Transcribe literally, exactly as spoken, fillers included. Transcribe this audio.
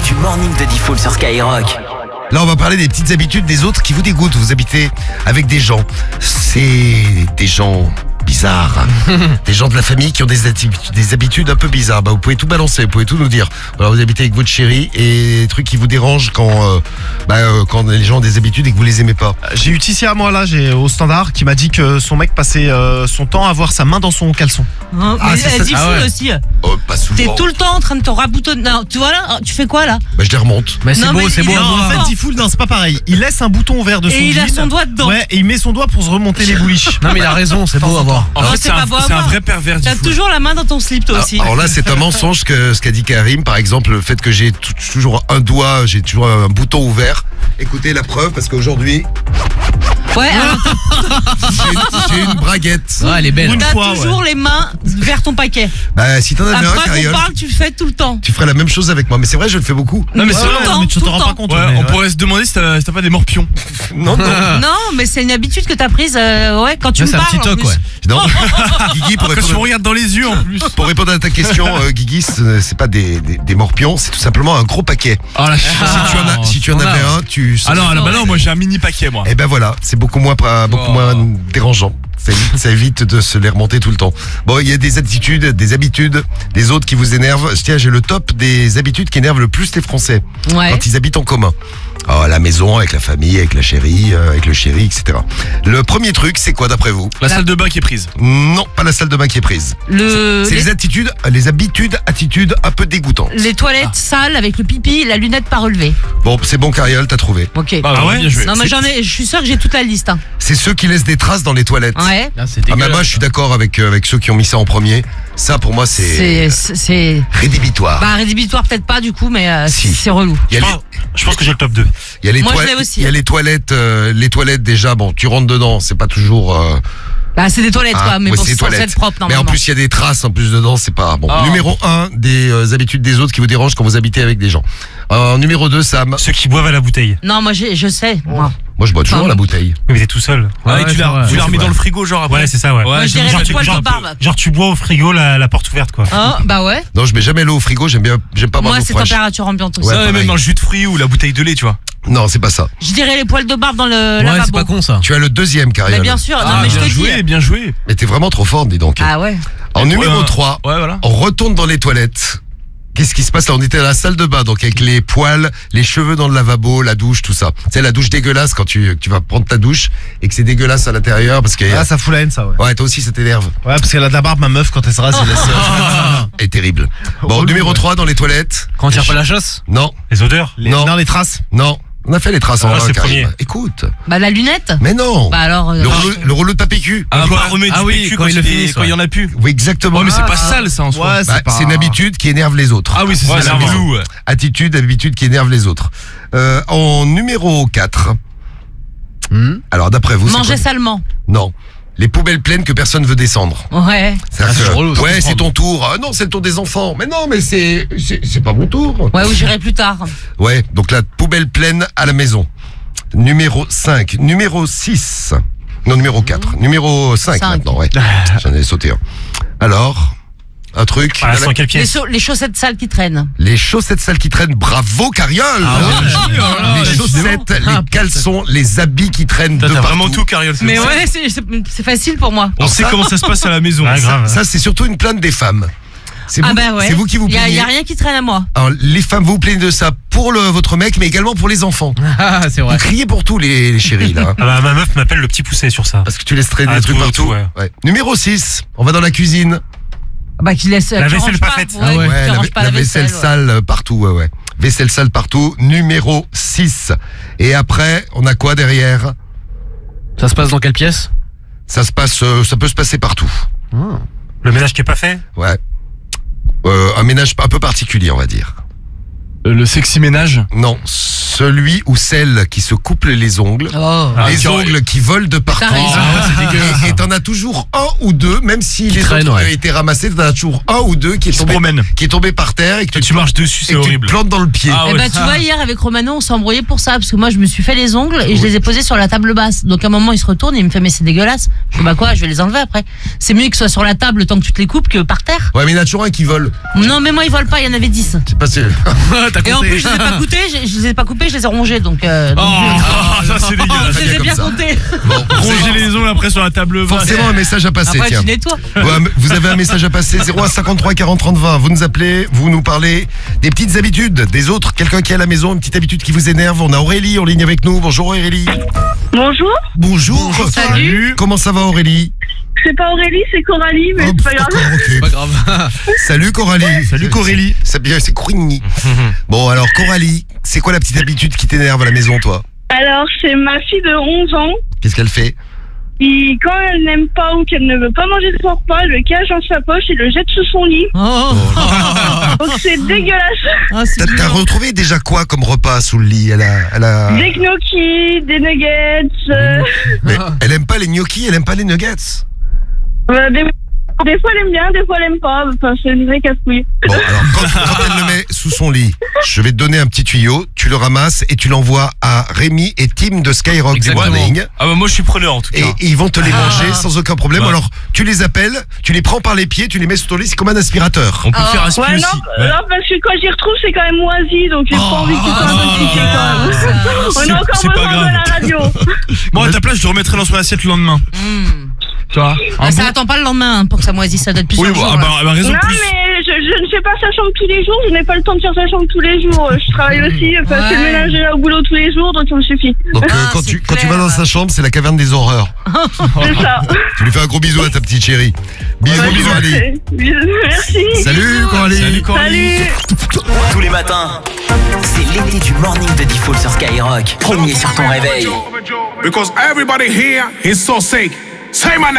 du morning de Diffoul sur Skyrock. Là, on va parler des petites habitudes des autres qui vous dégoûtent. Vous habitez avec des gens. C'est des gens bizarres. Des gens de la famille qui ont des, atti- des habitudes un peu bizarres. Bah, vous pouvez tout balancer, vous pouvez tout nous dire. Voilà, vous habitez avec votre chérie et des trucs qui vous dérangent quand, euh, bah, euh, quand les gens ont des habitudes et que vous les aimez pas. J'ai eu Tissia, moi, là, j'ai, au standard, qui m'a dit que son mec passait euh, son temps à avoir sa main dans son caleçon. Hein, Ah, mais c'est elle ça- dit ah fou ouais. aussi. Oh, pas souvent. T'es tout le temps en train de te raboutonner. Non, tu vois là, tu fais quoi là? Bah, je les remonte. Mais c'est Non, beau, mais c'est il beau est à Non, voir. en fait, Diffoul, non, c'est pas pareil. Il laisse un bouton ouvert de son Et il a jean. son doigt dedans. Ouais, et il met son doigt pour se remonter les bouliches. Non mais il a raison, c'est beau à voir. En Non, fait, c'est c'est pas un, beau à c'est un voir. vrai pervers du T'as foot. toujours la main dans ton slip toi aussi. Alors là, c'est un mensonge que ce qu'a dit Karim, par exemple, le fait que j'ai t- toujours un doigt, j'ai toujours un bouton ouvert. Écoutez la preuve, parce qu'aujourd'hui, Ouais, alors j'ai une, j'ai une braguette. Ouais, elle est belle. Une t'as fois, toujours les mains vers ton paquet. Bah, si t'en avais un, Après qu'on Cariole, parle, tu le fais tout le temps. tu ferais la même chose avec moi. Mais c'est vrai, je le fais beaucoup. Non, mais Tout c'est le vrai. temps, mais tu tout t'en le rends temps. pas compte. Ouais, mais on ouais. pourrait se demander si t'as, si t'as pas des morpions. Non, non. Non, mais c'est une habitude que t'as prise, euh, ouais, quand tu Ouais, me c'est un parles. petit en toc, plus. ouais. Non. Guigui, pour Quand tu me répondre, regardes dans les yeux en plus. pour répondre à ta question, euh, Guigui, ce- c'est pas des, des, des morpions, c'est tout simplement un gros paquet. Oh la si tu en, as, si tu en avais un, tu... Ah non, alors, bah non, moi j'ai un mini paquet moi. Eh ben voilà, c'est beaucoup moins, pra- beaucoup Oh. moins dérangeant. Ça évite, ça évite de se les remonter tout le temps. Bon, il y a des attitudes, des habitudes, des autres qui vous énervent. Tiens, j'ai le top des habitudes qui énervent le plus les Français Ouais. quand ils habitent en commun. Oh, à la maison, avec la famille, avec la chérie, euh, avec le chéri, et cetera. Le premier truc, c'est quoi d'après vous? La salle de bain qui est prise. Non, pas la salle de bain qui est prise. Le, C'est les, les attitudes, les habitudes, attitudes un peu dégoûtantes. les toilettes sales avec le pipi et la lunette pas relevée. Bon, c'est bon, Cariole, t'as trouvé. Ok. Ah ouais, bien joué. Non mais j'en ai, je suis sûr que j'ai toute la liste. Hein. C'est ceux qui laissent des traces dans les toilettes. Ouais. Là, c'est Ah, mais dégueulasse. moi, je suis d'accord avec, euh, avec ceux qui ont mis ça en premier. Ça, pour moi, C'est, c'est c'est, c'est- rédhibitoire. bah rédhibitoire peut-être pas du coup, mais euh, Si. c'est relou. Il y a les, Je pense que j'ai le top deux. il y a les Moi, je toilettes, l'ai aussi. il y a les toilettes, euh, les toilettes déjà. Bon, tu rentres dedans, c'est pas toujours. Euh, Bah c'est des toilettes hein, quoi, mais ouais, bon, c'est c'est des censé toilettes. être propre Mais en normalement. plus, il y a des traces en plus dedans, c'est pas bon. Oh. Numéro un des euh, habitudes des autres qui vous dérangent quand vous habitez avec des gens. Euh, numéro deux, Sam. Ceux qui boivent à la bouteille. Non, moi j'ai, je sais. Moi, Moi, je bois toujours Enfin, la bouteille. Mais t'es tout seul. Ah, Ouais, et tu c'est l'as, vrai. tu l'as Oui, remis c'est dans le vrai. frigo genre après. Ouais, c'est ça, ouais. moi je j'aime dirais bien le ce poil genre de barbe. Genre, tu bois au frigo, la, la porte ouverte, quoi. Oh, bah ouais. Non, je mets jamais l'eau au frigo. J'aime bien, j'aime pas boire Moi d'eau c'est fraîche. température ambiante aussi. Ouais, Ça, pareil. même dans le jus de fruits ou la bouteille de lait, tu vois. Non, c'est pas ça. Je dirais les poils de barbe dans le Ouais, lavabo. c'est pas con ça. Tu as le deuxième, Mais Cariole. bien sûr, non Ah, mais je bien te dis. joué, bien joué. Mais t'es vraiment trop forte, dis donc. Ah ouais. En numéro Ouais, trois, Ouais, voilà. on retourne dans les toilettes. Qu'est-ce qui se passe là? On était à la salle de bain, donc avec les poils, les cheveux dans le lavabo, la douche, tout ça. C'est la douche dégueulasse quand tu, tu vas prendre ta douche et que c'est dégueulasse à l'intérieur parce qu'elle Ah, ça fout la haine, ça, ouais. ouais, toi aussi ça t'énerve. Ouais, parce qu'elle a de la barbe, ma meuf, quand elle se rase, elle laisse. euh, Elle est terrible. Bon, Relou, numéro ouais. trois dans les toilettes. Quand on tire pas la chasse. Non, Les odeurs les... Non. Non, les traces. non. On a fait les traces en Ah, un, c'est Karim. premier. Écoute. Bah la lunette. Mais non. Bah alors. euh, le, rouleau, le rouleau de papier cul. Ah, doit bah, remettre ah du oui, P Q quand quand il ils le le finissent, quand il y en a plus. Oui, exactement. Ouais, mais c'est Ah, pas sale ça en soi. Ouais, Bah, c'est pas. c'est une habitude qui énerve les autres. Ah oui, c'est Ouais, ça, c'est c'est relou. relou. ouais. Attitude, habitude qui énerve les autres. Euh, en numéro quatre. Hmm. Alors d'après vous, c'est Manger quoi? salement. Non. Les poubelles pleines que personne veut descendre. Ouais. C'est-à-dire Ah, c'est que, relou, ça, ouais, comprendre. c'est ton tour. Ah non, c'est le tour des enfants. Mais non, mais c'est c'est c'est pas mon tour. Ouais, ou j'irai plus tard. Ouais, donc la poubelle pleine à la maison. Numéro cinq. Numéro six. Non, numéro quatre. Numéro cinq, Cinq. maintenant, ouais. J'en ai sauté un. Alors, un truc. Ah, sans quelle Les, pièce? chau- les chaussettes sales qui traînent. Les chaussettes sales qui traînent. Bravo, Cariole. Ah ouais. Les chaussettes, les caleçons, les habits qui traînent de T'as partout. vraiment tout, Cariole. Mais ouais, c'est, c'est, c'est facile pour moi. On sait comment ça se passe à la maison. Ouais, grave. Ça, c'est surtout une plainte des femmes. C'est Ah vous, bah ouais. c'est vous qui vous Y a, plaignez. y a rien qui traîne à moi. Alors, les femmes, vous vous plaignez de ça pour le, votre mec, mais également pour les enfants. Ah, c'est Vous vrai. criez pour tout, les, les chéris, là. Ah bah, ma meuf m'appelle le petit poussé sur ça. Parce que tu laisses traîner Ah, des trucs tout, partout. tout, ouais. Ouais. Numéro six, on va dans la cuisine. Bah qui laisse. La qui vaisselle range pas faite. Ouais, Ah ouais. qui Ouais, la, range pas la la vaisselle, vaisselle. ouais. sale euh, partout, ouais, ouais. Vaisselle sale partout. Numéro six. Et après, on a quoi derrière? Ça se passe dans quelle pièce? Ça se passe, euh, ça peut se passer partout. Le ménage qui est pas fait? Ouais. Euh, un ménage un peu particulier, on va dire. Euh, Le sexy ménage. Non, ce Celui ou celle qui se coupe les ongles. Oh. Ah, les tu aurais- ongles qui volent de partout. T'as raison. Ah, c'est dégueulasse. Et- Et t'en as toujours un ou deux, même si les traînent, autres ouais. ont été ramassés, t'en as toujours un ou deux qui est Qui se tombé, promène. qui est tombé par terre et que Et tu, tu marches dessus, et c'est que tu te horrible. plantes dans le pied. Ah Eh ouais. ben, tu vois, hier avec Romano, on s'est embrouillé pour ça, parce que moi, je me suis fait les ongles et je les ai posés sur la table basse. Donc, à un moment, il se retourne et il me fait, mais c'est dégueulasse. Je dis, bah quoi, je vais les enlever après. C'est mieux que ce soit sur la table le temps que tu te les coupes que par terre. Ouais, mais il y en a toujours un qui vole. Non, mais moi, ils volent pas, il y en avait dix. C'est passé. T'as Et en compté. plus, je les ai pas coupés, je, je les ai pas coupés, je les ai rongés, donc, euh, donc, Ah, ça c'est je, dégueulasse. je les ai comme bien ça. comptés. Bon, Ronger les ongles après sur la table basse. forcément un message à passer, Après, tiens. tu nettoies. Ouais, vous avez un message à passer, zéro un cinquante-trois quarante trente vingt. Vous nous appelez, vous nous parlez des petites habitudes des autres. Quelqu'un qui est à la maison, une petite habitude qui vous énerve. On a Aurélie en ligne avec nous. Bonjour Aurélie. Bonjour, Bonjour. Salut. Comment ça va Aurélie? c'est pas Aurélie, c'est Coralie, mais Oh, c'est pas grave. d'accord, ok. Pas grave. Salut Coralie. Salut Coralie. C'est bien, c'est Courigny. Bon alors Coralie, c'est quoi la petite habitude qui t'énerve à la maison toi? Alors, c'est ma fille de onze ans, Qu'est-ce qu'elle fait? qui, quand elle n'aime pas ou qu'elle ne veut pas manger son repas, elle le cache dans sa poche et le jette sous son lit. Oh, Donc c'est dégueulasse. oh, c'est T'as t'as mignon. retrouvé déjà quoi comme repas sous le lit? Elle a, elle a... Des gnocchis, des nuggets, euh, Mais elle aime pas les gnocchis, elle aime pas les nuggets. euh, des... des fois elle aime bien, des fois elle aime pas. Enfin, c'est une vraie casse-couille. Bon, alors quand, quand elle le met sous son lit, je vais te donner un petit tuyau, tu le ramasses et tu l'envoies à Rémi et Tim de Skyrock du Exactement. Morning. Ah bah moi je suis preneur en tout Et cas. ils vont te les manger Ah. sans aucun problème. Ouais. Alors, tu les appelles, tu les prends par les pieds, tu les mets sous ton lit, c'est comme un aspirateur. On peut Ah. faire aspirer Ouais, aussi. non, Ouais. non, parce que quand j'y retrouve, c'est quand même moisi, donc j'ai pas envie qu'il soit un peu piqué quand même. On C'est- a encore c'est pas besoin de grave. la radio. Bon, à ta place, je le remettrai dans son assiette le lendemain. Hmm. Tu vois Ah, Un ça bon- attend pas le lendemain hein, pour que ça moisisse, ça doit être plusieurs Oui, bon, jours. ah bah, hein. elle a raison Non, plus. mais je, je ne fais pas sa chambre tous les jours, je n'ai pas le temps de faire sa chambre tous les jours. Je travaille aussi, parce que Ouais. le ménage est là au boulot tous les jours, donc ça me suffit. Donc, euh, Ah, quand, c'est tu, quand tu clair. vas dans sa chambre, c'est la caverne des horreurs. C'est ça. Tu lui fais un gros bisou à ta petite chérie. Bisous, Ouais, bisous, je Ali. sais. Merci. Salut, Coralie. Salut Coralie. Salut. Tous les matins, c'est l'été du morning de Default sur Skyrock. Premier sur ton réveil. Because everybody here is so sick. Say my name.